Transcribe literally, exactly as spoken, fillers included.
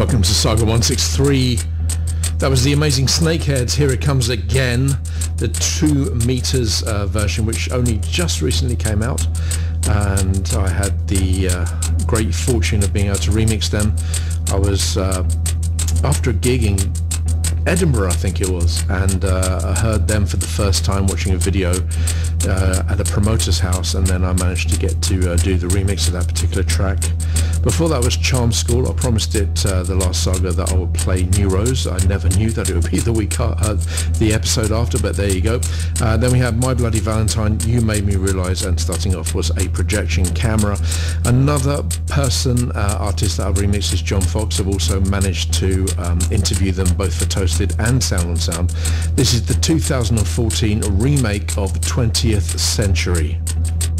Welcome to Saga one sixty-three. That was the amazing Snakeheads. Here it comes again, the two meters uh, version, which only just recently came out, and I had the uh, great fortune of being able to remix them. I was uh, after a gig in Edinburgh, I think it was, and uh, I heard them for the first time watching a video uh, at a promoter's house, and then I managed to get to uh, do the remix of that particular track. Before that was Charm School. I promised it uh, the last saga that I would play New Rose. I never knew that it would be the week uh, the episode after, but there you go. Uh, then we have My Bloody Valentine, You Made Me Realize, and starting off was A Projection Camera. Another person, uh, artist that I've remixed is John Fox. I've also managed to um, interview them both for Toasted and Sound on Sound. This is the two thousand fourteen remake of twentieth Century.